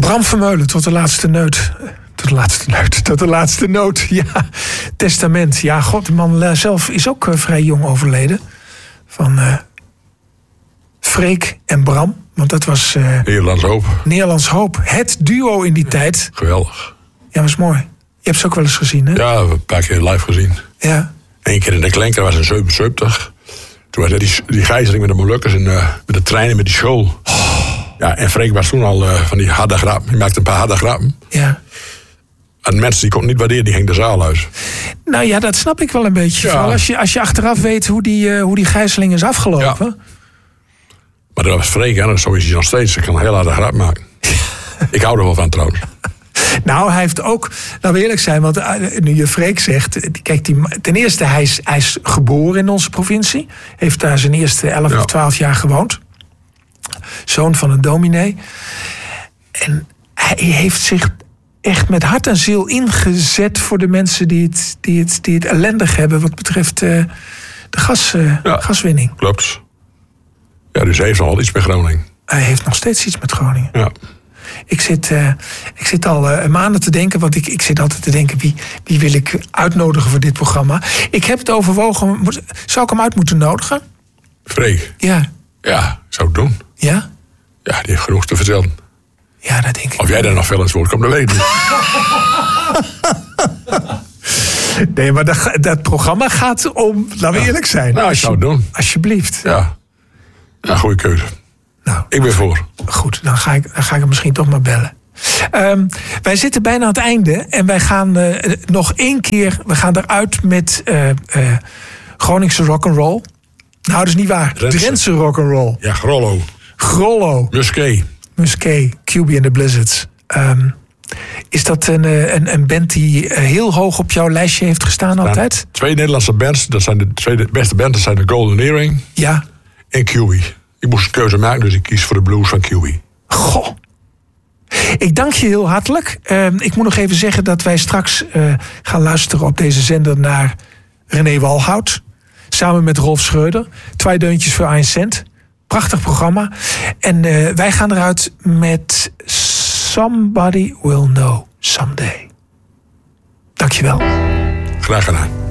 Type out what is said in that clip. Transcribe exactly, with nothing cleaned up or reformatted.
Bram Vermeulen, tot de laatste neut. Tot de laatste neut, tot de laatste noot. Ja, testament. Ja, god, de man zelf is ook uh, vrij jong overleden. Van uh, Freek en Bram. Want dat was... Uh, Nederlands Hoop. Nederlands Hoop. Het duo in die ja, tijd. Geweldig. Ja, was mooi. Je hebt ze ook wel eens gezien, hè? Ja, een paar keer live gezien. Ja. Eén keer in de Klenker, was in zevenenzeventig. Toen was er die, die gijzeling met de Molukkers en uh, met de treinen met die school. Oh. Ja, en Freek was toen al uh, van die harde grappen. Die maakte een paar harde grappen. Ja. En mensen die konden niet waarderen, die gingen de zaal uit. Nou ja, dat snap ik wel een beetje. Ja. Als je, als je achteraf weet hoe die, uh, hoe die gijzeling is afgelopen. Ja. Maar dat was Freek, en zo is hij nog steeds. Ik kan een heel harde grap maken. Ik hou er wel van trouwens. Nou, hij heeft ook, laten we eerlijk zijn, want nu je Freek zegt, kijk, die, ten eerste, hij is, hij is geboren in onze provincie. Heeft daar zijn eerste elf ja. of twaalf jaar gewoond. Zoon van een dominee. En hij heeft zich echt met hart en ziel ingezet voor de mensen die het, die het, die het ellendig hebben wat betreft uh, de gas, uh, ja, gaswinning. Klopt. Ja, dus hij heeft al iets met Groningen. Hij heeft nog steeds iets met Groningen. Ja. Ik zit, uh, ik zit al uh, maanden te denken, want ik, ik zit altijd te denken, wie, wie wil ik uitnodigen voor dit programma? Ik heb het overwogen, zou ik hem uit moeten nodigen? Freek? Ja. Ja, ik zou het doen. Ja? Ja, die heeft genoeg te vertellen. Ja, dat denk ik. Of jij daar nog veel eens woord komt, dat weet ik niet. Nee, maar dat, dat programma gaat om, laten we ja. eerlijk zijn. Nou, ik zou het doen. Alsjeblieft. Ja, ja, goede keuze. Nou, ik ben voor. Goed, dan ga ik, dan ga ik hem misschien toch maar bellen. Um, wij zitten bijna aan het einde en wij gaan uh, nog één keer, we gaan eruit met uh, uh, Groningse rock'n'roll. Nou, dat is niet waar. Drentse, Drentse rock'n'roll. Ja, Grollo. Grollo. Musquet. Musquet, Q B and the Blizzards. Um, is dat een, een, een band die heel hoog op jouw lijstje heeft gestaan nou, altijd? Twee Nederlandse bands, dat zijn de twee de beste bands, dat zijn de Golden Earring. Ja. En Kiwi. Ik moest een keuze maken, dus ik kies voor de blues van Kiwi. Goh. Ik dank je heel hartelijk. Uh, ik moet nog even zeggen dat wij straks uh, gaan luisteren op deze zender naar René Walhout. Samen met Rolf Schreuder. Twee deuntjes voor één cent. Prachtig programma. En uh, wij gaan eruit met Somebody Will Know Someday. Dank je wel. Graag gedaan.